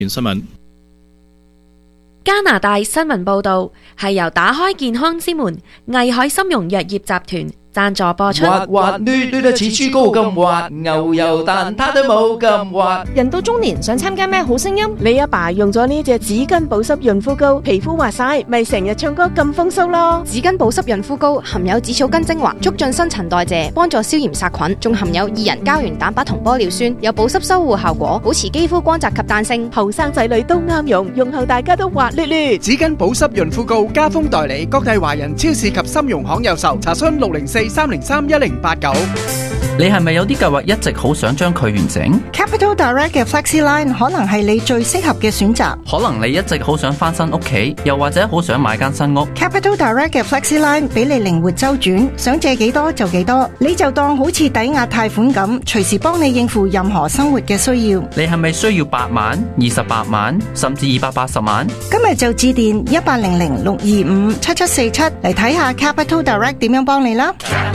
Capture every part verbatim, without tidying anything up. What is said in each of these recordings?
新聞。 加拿大新聞報導係由打開健康之門藝海參茸藥業集團贊助播出。 滑滑捋捋得似豬膏咁滑，牛油蛋撻都冇咁滑。 人到中年想參加咩好聲音？你阿爸用咗呢隻紙巾保濕潤膚膏，皮膚滑晒，咪成日唱歌咁風騷咯。 紙巾保濕潤膚膏含有紫草根精華，促進新陳代謝，幫助消炎殺菌，仲含有二人膠原蛋白同玻尿酸，有保濕修護效果，保持肌膚光澤及彈性。 後生仔女都啱用，用後大家都滑捋捋。 紙巾保濕潤膚膏加封代理，各大華人超市及參茸行有售，查詢六零四三零三一零八九。 你係咪有啲計劃一直好想將佢完成？ Capital Direct 嘅 FlexiLine 可能係你最適合嘅選擇。 可能你一直好想翻新屋企，又或者好想買間新屋。 Capital Direct 嘅 FlexiLine 俾你靈活周轉，想借幾多就幾多，你就當好似抵押貸款咁，隨時幫你應付任何生活嘅需要。 你係咪需要八萬、二十八萬，甚至二百八十萬？ 今日就致電一八零零六二五七七四七嚟睇下 Capital Direct 點樣幫你啦。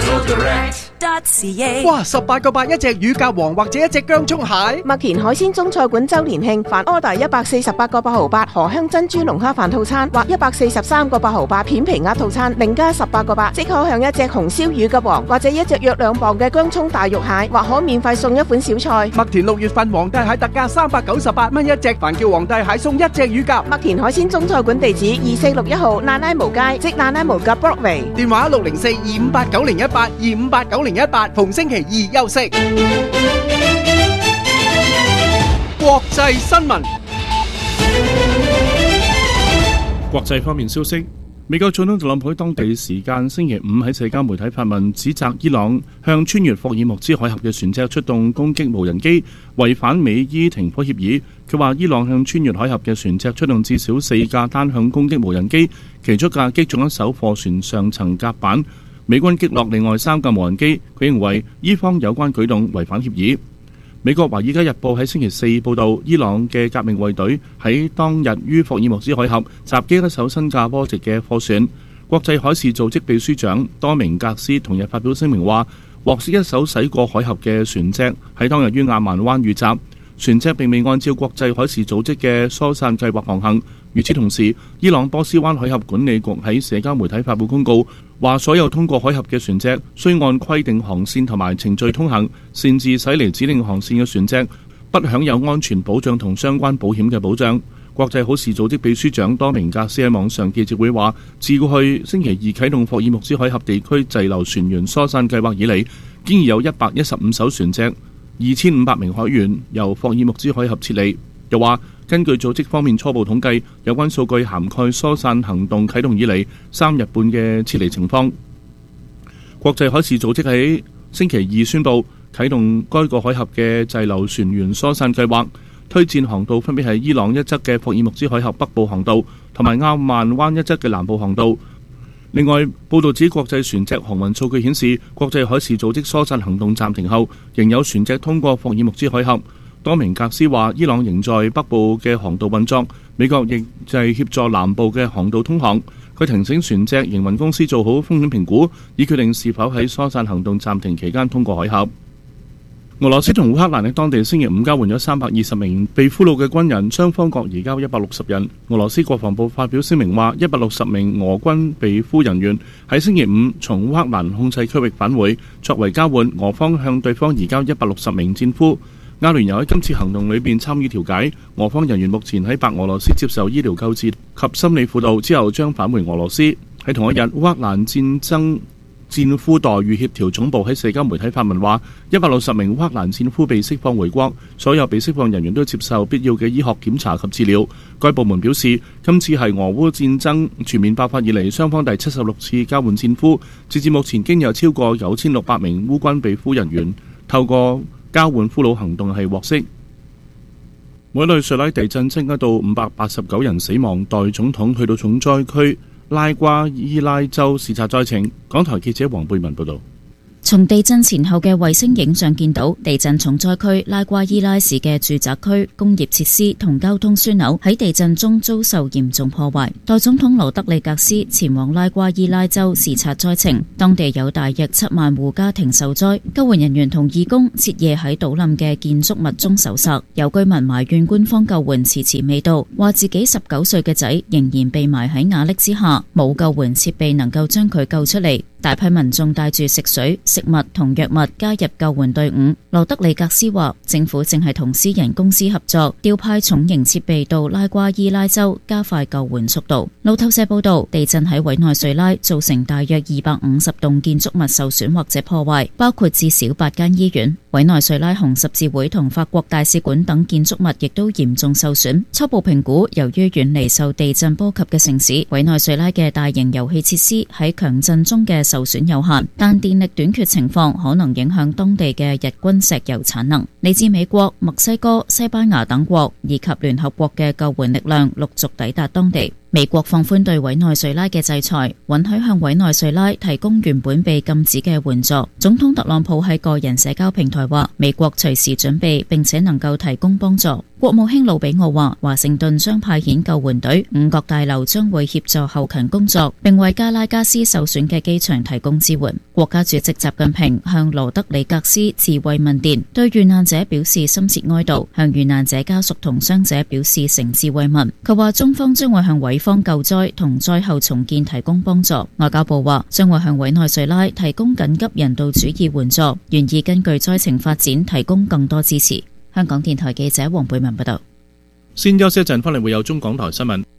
哇！十八個八一隻乳鴿王或者一隻薑蔥蟹。 麥田海鮮中菜館周年慶，凡 order 一百四十八個八毫八荷香珍珠龍蝦飯套餐，或一百四十三個八毫八片皮鴨套餐，另加十八個八，即可享一隻紅燒乳鴿王，或者一隻約兩磅嘅薑蔥大肉蟹，或可免費送一款小菜。 麥田六月份皇帝蟹特價三百九十八蚊一隻，凡叫皇帝蟹送一隻乳鴿。 麥田海鮮中菜館地址二四六一號娜拉無街，即娜拉無街 Broadway， 電話六零四二五八九零一八二五八九零一八，逢星期二休息。國際新聞。 國際方面消息，美國總統特朗普喺當地時間星期五喺社交媒體發文，指責伊朗向穿越霍爾木茲海峽嘅船隻出動攻擊無人機，違反美伊停火協議。佢話伊朗向穿越海峽嘅船隻出動至少四架單向攻擊無人機，其中一架擊中一艘貨船上層甲板。美軍擊落另外三架無人機，佢認為伊方有關舉動違反協議。美國《華爾街日報》喺星期四報導，伊朗嘅革命衛隊喺當日於霍爾木茲海峽襲擊一艘新加坡籍嘅貨船。國際海事組織秘書長多明格斯同日發表聲明話，獲悉一艘駛過海峽嘅船隻喺當日於亞曼灣遇襲，船隻並未按照國際海事組織嘅疏散計劃航行。與此同時，伊朗波斯灣海峽管理局喺社交媒體發布公告，話所有通過海峽嘅船隻需按規定航線同埋程序通行，擅自駛離指定航線嘅船隻不享有安全保障同相關保險嘅保障。國際海事組織秘書長多明格斯喺網上記者會話，自過去星期二啟動霍爾木茲海峽地區滯留船員疏散計劃以嚟，經已有一百一十五艘船隻、二千五百名海員由霍爾木茲海峽撤離。又話根據組織方面初步統計，有關數據涵蓋疏散行動啟動以嚟三日半嘅撤離情況。國際海事組織喺星期二宣布啟動該個海峽嘅滯留船員疏散計劃，推薦航道分別係伊朗一側嘅霍爾木茲海峽北部航道同埋亞曼灣一側嘅南部航道。另外，報導指國際船隻航運數據顯示，國際海事組織疏散行動暫停後，仍有船隻通過霍爾木茲海峽。多明格斯話，伊朗仍在北部嘅航道運作，美國亦就係協助南部嘅航道通航。佢提醒船隻營運公司做好風險評估，以決定是否喺疏散行動暫停期間通過海峽。俄羅斯同烏克蘭喺當地星期五交換咗三百二十名被俘虜嘅軍人，雙方各移交一百六十人。俄羅斯國防部發表聲明話，一百六十名俄軍被俘人員喺星期五從烏克蘭控制區域返回，作為交換，俄方向對方移交一百六十名戰俘。阿聯酋喺今次行動裏邊參與調解，俄方人員目前喺白俄羅斯接受醫療救治及心理輔導，之後將返回俄羅斯。喺同一日，烏克蘭戰爭戰俘待遇協調總部喺社交媒體發文話，一百六十名烏克蘭戰俘被釋放回國，所有被釋放人員都接受必要嘅醫學檢查及治療。該部門表示，今次係俄烏戰爭全面爆發以嚟雙方第七十六次交換戰俘，截至目前經有超過九千六百名烏軍被俘人員透過交換俘虜行動係獲釋。委內瑞拉地震增加到五百八十九人死亡，代總統去到重災區拉瓜伊拉州視察災情。港台記者黃貝文報道。 從地震前後嘅衛星影像見到，地震重災區拉瓜伊拉市嘅住宅區、工業設施同交通樞紐喺地震中遭受嚴重破壞。代總統羅德里格斯前往拉瓜伊拉州視察災情，當地有大約七萬戶家庭受災，救援人員同義工徹夜喺倒冧嘅建築物中搜索。有居民埋怨官方救援遲遲未到，話自己十九歲嘅仔仍然被埋喺瓦礫之下，冇救援設備能夠將佢救出嚟。大批民眾帶住食水、食物同藥物加入救援隊伍。羅德里格斯話，政府正係同私人公司合作，調派重型設備到拉瓜伊拉州，加快救援速度。路透社報道，地震喺委內瑞拉造成大約二百五十棟建築物受損或者破壞，包括至少八間醫院。委內瑞拉紅十字會同法國大使館等建築物亦都嚴重受損。初步評估，由於遠離受地震波及嘅城市，委內瑞拉嘅大型油氣設施喺強震中嘅受損有限，但電力短缺情況可能影響當地嘅日均石油產能。嚟自美國、墨西哥、西班牙等國以及聯合國嘅救援力量陸續抵達當地。美國放寬對委內瑞拉嘅制裁，允許向委內瑞拉提供原本被禁止嘅援助。總統特朗普喺個人社交平台話，美國隨時準備並且能夠提供幫助。國務卿魯比奧話，華盛頓將派遣救援隊，五角大樓將會協助後勤工作，並為加拉加斯受損嘅機場提供支援。國家主席習近平向羅德里格斯致慰問電，對遇難者表示深切哀悼，向遇難者家屬同傷者表示誠摯慰問。佢話中方將會向委方救災同災後重建提供幫助。外交部話將會向委內瑞拉提供緊急人道主義援助，願意根據災情發展提供更多支持。香港電台記者黃貝文報道。 先休息一陣，翻嚟會有中港台新聞。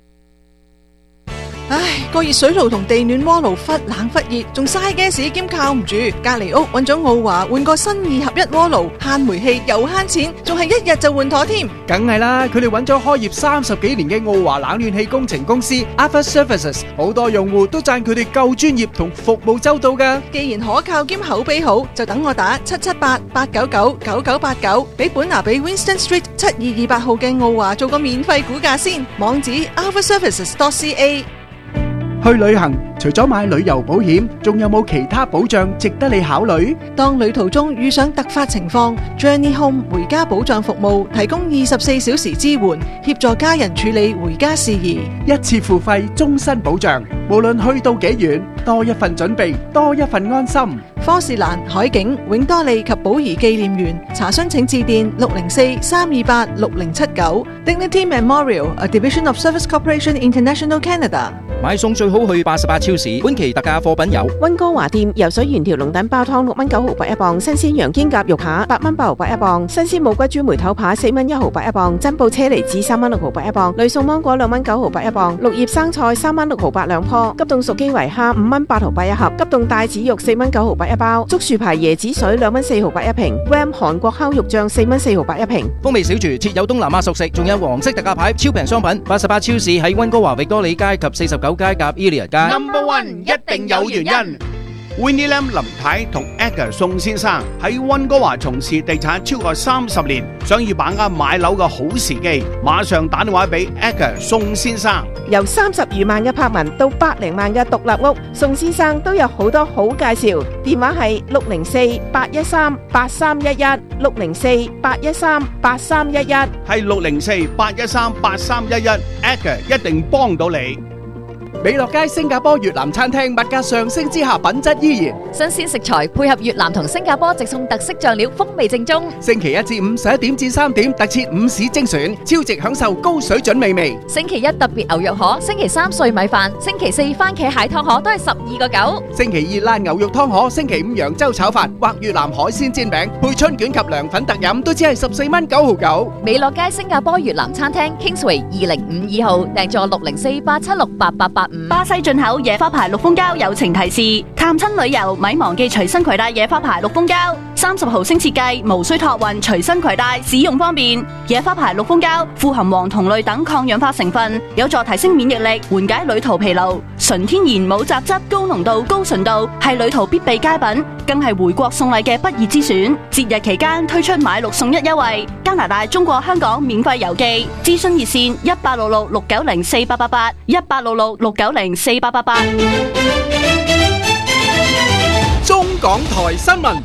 唉，個熱水爐同地暖鍋爐忽冷忽熱，仲嘥 gas 兼靠唔住。隔籬屋揾咗奧華換個新二合一鍋爐，慳煤氣又慳錢，仲係一日就換妥添。 梗係啦，佢哋揾咗開業三十幾年嘅奧華冷暖氣工程公司 Alpha Services， 好多用戶都讚佢哋夠專業同服務周到噶。 既然可靠兼口碑好，就等我打七七八八九九九九八九，俾本拿比 Winston Street 七二二八號嘅奧華做個免費估價先。網址 alpha services dot c a。 去旅行除咗買旅遊保險，仲有冇其他保障值得你考慮？ 當旅途中遇上突發情況， Journey Home 回家保障服務提供二十四小時支援，協助家人處理回家事宜， 一次付費，終身保障。無論去到幾遠，多一份準備，多一份安心。 科士蘭、海景、永多利及寶儀紀念園，查詢請致電六零四三二八六零七九。Dignity Memorial, a division of Service Corporation International Canada。 買餸最好去八十八超市，本期特價貨品有溫哥華店游水原條龍躉包湯六蚊九毫八一磅，新鮮羊肩胛肉扒八蚊八毫八一磅，新鮮冇骨豬梅頭扒四蚊一毫八一磅，珍寶車厘子三蚊六毫八一磅，呂宋芒果兩蚊九毫八一磅，綠葉生菜三蚊六毫八兩棵，急凍熟基圍蝦五蚊八毫八一盒，急凍帶子肉四蚊九毫八一包，竹樹牌椰子水兩蚊四毫八一瓶 ，Ram 韓國烤肉醬四蚊四毫八一瓶。 風味小廚設有東南亞熟食，仲有黃色特價牌超平商品。八十八超市喺溫哥華域多利街及四十九街夾 Elliot 街。 Number One 一定有原因。Winnie Lam 林太同 Edgar 宋先生喺溫哥華從事地產超過三十年，想要把握買樓嘅好時機，馬上打電話俾 Edgar 宋先生。 由三十餘萬嘅柏文到百零萬嘅獨立屋，宋先生都有好多好介紹。電話係六零四八一三八三一一，六零四八一三八三一一， 係六零四八一三八三一一 ，Edgar 一定幫到你。 美樂街新加坡越南餐廳，物價上升之下，品質依然。 新鮮食材配合越南同新加坡直送特色醬料，風味正宗。 星期一至五十一點至三點，特設午市精選，超值享受高水準美味。 星期一特別牛肉河，星期三碎米飯，星期四番茄蟹湯河都係十二個九。 星期二辣牛肉湯河，星期五揚州炒飯或越南海鮮煎餅，配春卷及涼粉特飲，都只係十四蚊九毫九。 美樂街新加坡越南餐廳 Kingsway 二零五二號，訂座六零四八七六八八八五。 巴西進口野花牌綠蜂膠友情提示：探親旅遊咪忘記隨身攜帶野花牌綠蜂膠，三十毫升設計，無需託運，隨身攜帶，使用方便。野花牌綠蜂膠富含黃酮類等抗氧化成分，有助提升免疫力，緩解旅途疲勞。純天然冇雜質，高濃度、高純度，係旅途必備佳品，更係回國送禮嘅不二之選。節日期間推出買六送一優惠，加拿大、中國香港免費郵寄。諮詢熱線一八六六六九零四八八八，一八六六六九零四八八八。 中港台新聞。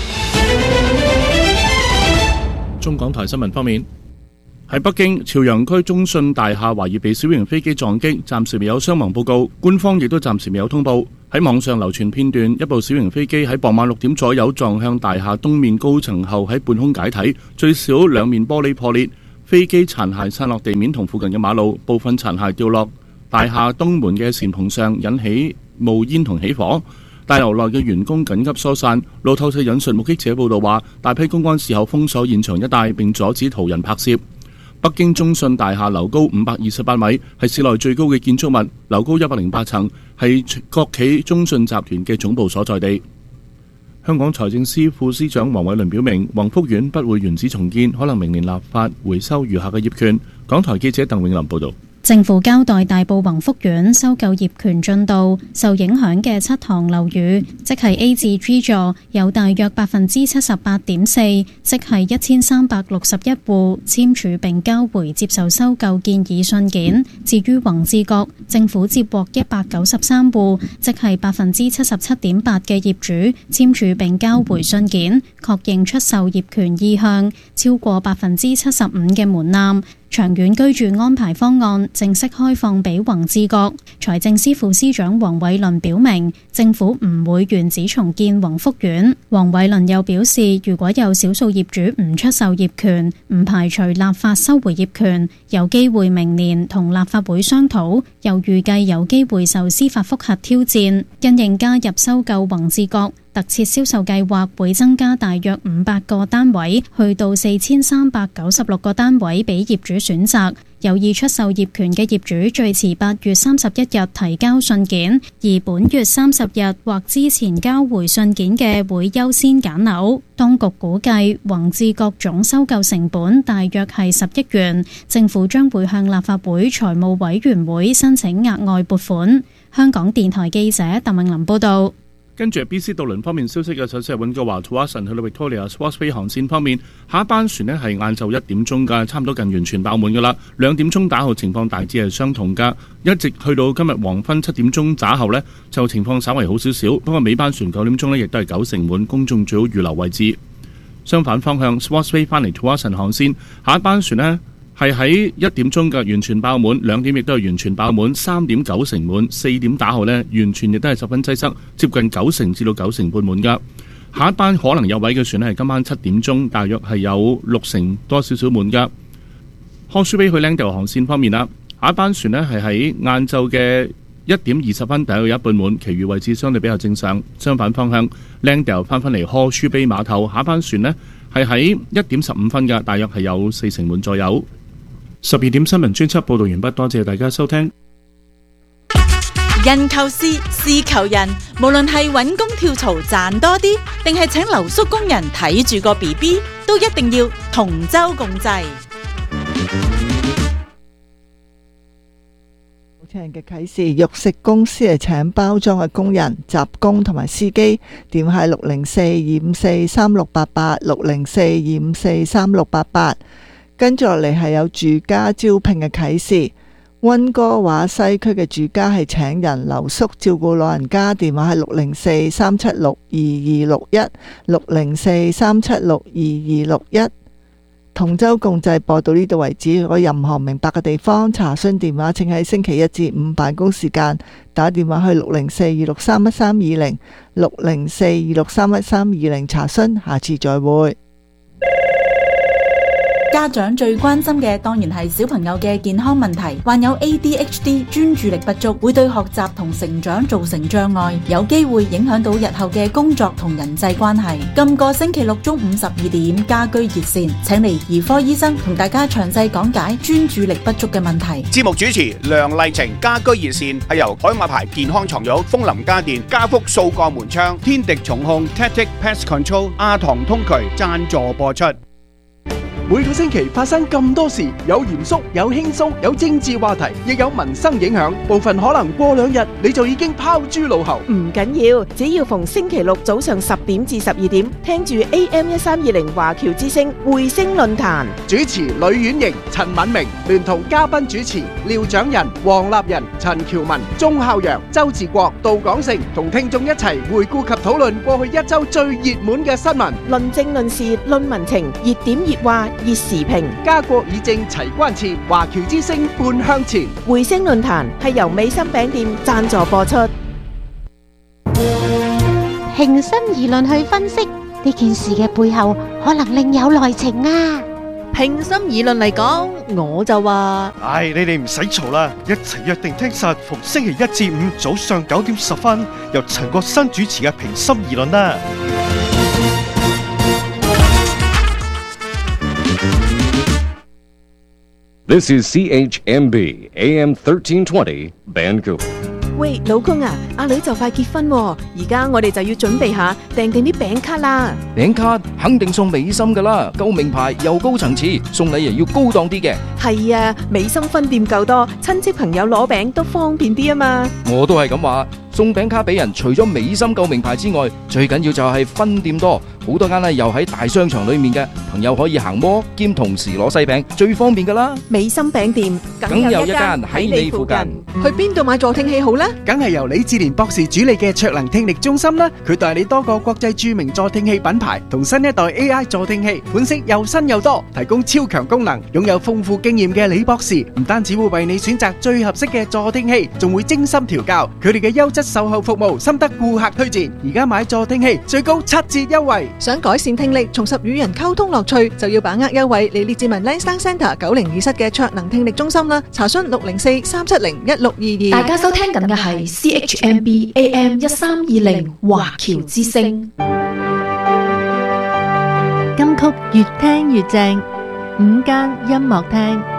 中港台新聞方面，喺北京朝陽區中信大廈懷疑被小型飛機撞擊，暫時未有傷亡報告，官方亦都暫時未有通報。喺網上流傳片段，一部小型飛機喺傍晚六點左右撞向大廈東面高層後喺半空解體，最少兩面玻璃破裂，飛機殘骸散落地面同附近嘅馬路，部分殘骸掉落大廈東門嘅檐篷上，引起冒煙同起火。大樓內嘅員工緊急疏散。路透社引述目擊者報道話，大批公安事後封鎖現場一帶，並阻止途人拍攝。北京中信大廈樓高五百二十八米，係市內最高嘅建築物，樓高一百零八層，係國企中信集團嘅總部所在地。香港財政司副司長黃偉綸表明，宏福苑不會原址重建，可能明年立法回收餘下嘅業權。港台記者鄧永林報導。 政府交代大埔宏福苑收購業權進度，受影響嘅七幢樓宇，即係 A 至 G 座，有大約百分之七十八點四，即係一千三百六十一戶簽署並交回接受收購建議信件。至於宏志閣，政府接獲一百九十三戶，即係百分之七十七點八嘅業主簽署並交回信件，確認出售業權意向，超過百分之七十五嘅門檻。長遠居住安排方案正式開放俾宏志閣。財政司副司長黃偉綸表明，政府唔會原址重建宏福苑。黃偉綸又表示，如果有少數業主唔出售業權，唔排除立法收回業權，有機會明年同立法會商討，又預計有機會受司法覆核挑戰。因應加入收購宏志閣，特設銷售計劃會增加大約五百個單位，去到四千三百九十六個單位俾業主選擇。有意出售業權嘅業主最遲八月三十一日提交信件，而本月三十日或之前交回信件嘅會優先揀樓。當局估計宏志閣總收購成本大約係十億元，政府將會向立法會財務委員會申請額外撥款。香港電台記者鄧永林報道。 跟住 B C 渡輪方面消息嘅，首先係溫哥華 Tsawwassen 去到 Victoria Swansea 航線方面，下一班船呢係晏晝一點鐘㗎，差唔多近完全爆滿㗎啦。兩點鐘打後情況大致係相同㗎，一直去到今日黃昏七點鐘打後呢，就情況稍為好少少。不過尾班船九點鐘呢亦都係九成滿，公眾最好預留位置。相反方向 Swansea 翻嚟 Tsawwassen 航線，下一班船呢係喺一點鐘嘅完全爆滿，兩點亦都係完全爆滿，三點九成滿，四點打後呢完全亦都係十分擠塞，接近九成至到九成半滿㗎。下一班可能有位嘅船呢係今晚七點鐘，大約係有六成多少少滿㗎。康舒比去 Langdale 航線方面啦，下一班船呢係喺晏晝嘅一點二十分，大約有一半滿，其餘位置相對比較正常。相反方向 Langdale 翻返嚟康舒比碼頭，下一班船呢係喺一點十五分㗎，大約係有四成滿左右。十二點新聞專輯報道完畢，多謝大家收聽。 人求事，事求人，無論係揾工跳槽賺多啲，定係請留宿工人睇住個 B B， 都一定要同舟共濟。 請人嘅啟示，肉食公司係請包裝嘅工人、雜工同埋司機，電話係六零四二五四三六八八六零四二五四三六八八。跟住落嚟係有住家招聘嘅啟示，溫哥華西區嘅住家係請人留宿照顧老人家，電話係六零四三七六二二六一六零四三七六二二六一。同舟共濟播到呢度為止，如果任何明白嘅地方查詢電話，請喺星期一至五辦公時間打電話去六零四二六三一三二零六零四二六三一三二零查詢。下次再會。 家長最關心嘅當然係小朋友嘅健康問題，患有 A D H D 專注力不足，會對學習同成長造成障礙，有機會影響到日後嘅工作同人際關係。今個星期六中午十二點，家居熱線請嚟兒科醫生同大家詳細講解專注力不足嘅問題。 節目主持梁麗晴，家居熱線係由海馬牌健康床褥、風林家電、家福數個門窗、天敵重控、Tactic Pest Control、阿唐通渠贊助播出。 每個星期發生咁多事，有嚴肅，有輕鬆，有政治話題，亦有民生影響。部分可能過兩日你就已經拋諸腦後。 唔緊要，只要逢星期六早上十點至十二點，聽住 A M 一三二零華僑之聲匯聲論壇， 主持呂婉瑩、陳敏明，聯同嘉賓主持廖長仁、黃立仁、陳喬文、鐘孝陽、周志國、杜廣成，同聽眾一齊回顧及討論過去一周最熱門嘅新聞， 論政論事論民情，熱點熱話熱時評， 家國以正齊關切，華僑之聲半向前。 匯聲論壇係由美心餅店贊助播出。 平心而論去分析呢件事嘅背後，可能另有內情啊！ 平心而論嚟講，我就話： 唉，你哋唔使嘈啦，一齊約定聽實逢星期一至五早上九點十分，由陳國新主持嘅平心而論啦。 This is C H M B A M thirteen twenty Vancouver。 喂，老公啊，阿女就快結婚喎，而家我哋就要準備下訂定啲餅卡啦。 餅卡肯定送美心噶啦，夠名牌又高層次，送禮又要高檔啲嘅。 係啊，美心分店夠多，親戚朋友攞餅都方便啲啊嘛。 我都係咁話，送餅卡俾人，除咗美心夠名牌之外，最緊要就係分店多，好多間咧又喺大商場裏面嘅，朋友可以行摩兼同時攞西餅，最方便噶啦。 美心餅店梗有一間喺你附近。 去邊度買助聽器好呢？ 梗係由李志蓮博士主理嘅卓能聽力中心啦，佢代理多個國際著名助聽器品牌同新一代 A I 助聽器，款式又新又多，提供超強功能。擁有豐富經驗嘅李博士，唔單止會為你選擇最合適嘅助聽器，仲會精心調教。佢哋嘅優質售後服務，深得顧客推薦。而家買助聽器最高七折優惠。 想改善聽力，重拾與人溝通樂趣，就要把握優惠嚟列治文 Lansdowne Centre 九零二室嘅卓能聽力中心啦。查詢六零四三七零一六二二。 大家收聽緊嘅係 C H M B A M 一三二零華僑之聲。 金曲越聽越正，午間音樂廳。